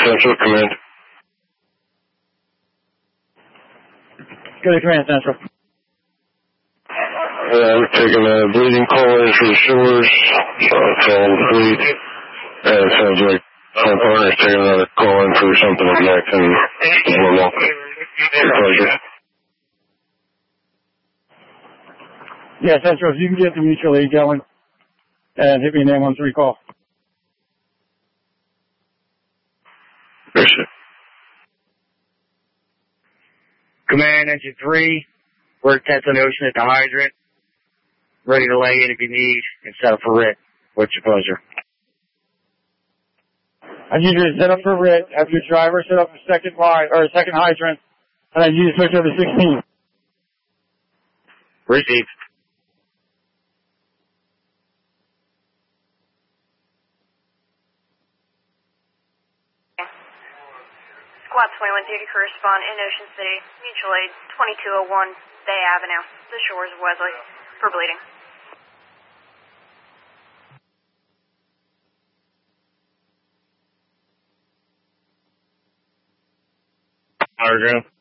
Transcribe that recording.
Central Command. Go to Command Central. We're taking a bleeding call in for the shores. It's all bleed. It sounds like my partner's taking another call in for something with neck and normal. Pleasure. Yeah, Central, if you can get the mutual aid going and hit me an 913 call. Appreciate it. Command Engine 3, we're at 10th and Ocean at the hydrant. Ready to lay in if you need and set up for RIT. What's your pleasure? I need you to set up for RIT, have your driver set up a second line, or a second hydrant, and I need you to switch over to 16. Received. Squad 21 duty crew respond in Ocean City, mutual aid 2201 Bay Avenue, the shores of Wesley, for bleeding. Hydrant.